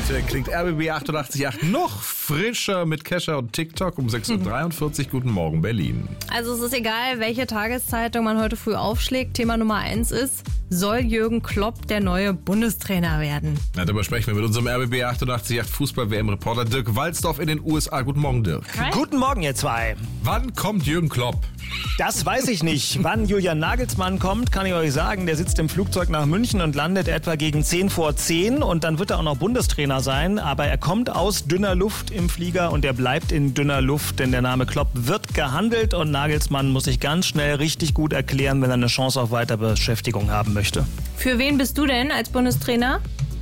Heute klingt RBB 88.8 noch frischer mit Kescher und TikTok um 6.43 Uhr. Guten Morgen, Berlin. Also es ist egal, welche Tageszeitung man heute früh aufschlägt. Thema Nummer 1 ist, soll Jürgen Klopp der neue Bundestrainer werden? Na, darüber sprechen wir mit unserem RBB 88.8 Fußball-WM-Reporter Dirk Walzdorf in den USA. Guten Morgen, Dirk. Hi. Guten Morgen, ihr zwei. Wann kommt Jürgen Klopp? Das weiß ich nicht. Wann Julian Nagelsmann kommt, kann ich euch sagen. Der sitzt im Flugzeug nach München und landet etwa gegen 10 vor 10. Und dann wird er auch noch Bundestrainer sein. Aber er kommt aus dünner Luft im Flieger und er bleibt in dünner Luft. Denn der Name Klopp wird gehandelt und Nagelsmann muss sich ganz schnell richtig gut erklären, wenn er eine Chance auf Weiterbeschäftigung haben möchte. Für wen bist du denn als Bundestrainer?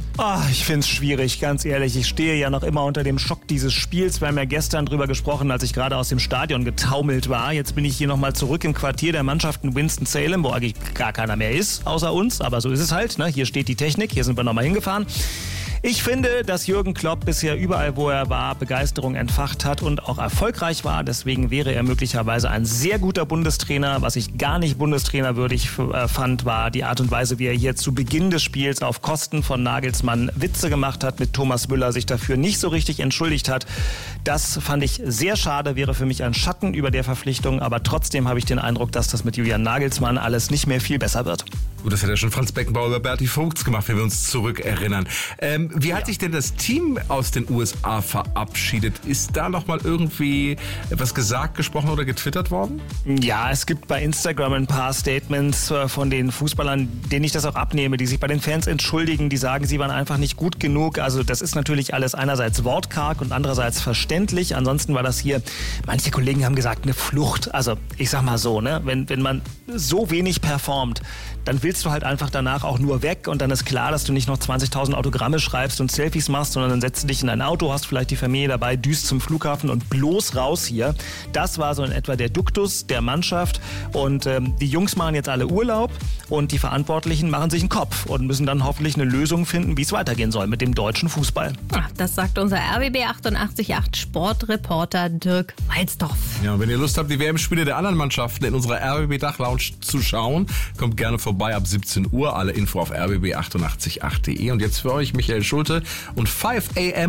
Ich finde es schwierig, ganz ehrlich. Ich stehe ja noch immer unter dem Schock dieses Spiels. Wir haben ja gestern drüber gesprochen, als ich gerade aus dem Stadion getaumelt war. Jetzt bin ich hier nochmal zurück im Quartier der Mannschaft in Winston-Salem, wo eigentlich gar keiner mehr ist, außer uns. Aber so ist es halt. Ne? Hier steht die Technik, hier sind wir nochmal hingefahren. Ich finde, dass Jürgen Klopp bisher überall, wo er war, Begeisterung entfacht hat und auch erfolgreich war. Deswegen wäre er möglicherweise ein sehr guter Bundestrainer. Was ich gar nicht bundestrainerwürdig fand, war die Art und Weise, wie er hier zu Beginn des Spiels auf Kosten von Nagelsmann Witze gemacht hat, mit Thomas Müller sich dafür nicht so richtig entschuldigt hat. Das fand ich sehr schade, wäre für mich ein Schatten über der Verpflichtung. Aber trotzdem habe ich den Eindruck, dass das mit Julian Nagelsmann alles nicht mehr viel besser wird. Gut, das hat ja schon Franz Beckenbauer über Berti Vogts gemacht, wenn wir uns zurückerinnern. Wie hat sich denn das Team aus den USA verabschiedet? Ist da nochmal irgendwie etwas gesagt, gesprochen oder getwittert worden? Ja, es gibt bei Instagram ein paar Statements von den Fußballern, denen ich das auch abnehme, die sich bei den Fans entschuldigen, die sagen, sie waren einfach nicht gut genug. Also das ist natürlich alles einerseits wortkarg und andererseits verständlich. Ansonsten war das hier, manche Kollegen haben gesagt, eine Flucht. Also ich sag mal so, ne, wenn man so wenig performt, dann willst du halt einfach danach auch nur weg und dann ist klar, dass du nicht noch 20.000 Autogramme schreibst und Selfies machst, sondern dann setzt du dich in ein Auto, hast vielleicht die Familie dabei, düst zum Flughafen und bloß raus hier. Das war so in etwa der Duktus der Mannschaft und die Jungs machen jetzt alle Urlaub und die Verantwortlichen machen sich einen Kopf und müssen dann hoffentlich eine Lösung finden, wie es weitergehen soll mit dem deutschen Fußball. Das sagt unser RBB 88.8 Sportreporter Dirk Walzdorf. Ja, und wenn ihr Lust habt, die WM-Spiele der anderen Mannschaften in unserer RBB-Dach-Lounge zu schauen, kommt gerne vorbei ab 17 Uhr. Alle Info auf rbb888.de. Und jetzt für euch Michael Schulte und 5 AM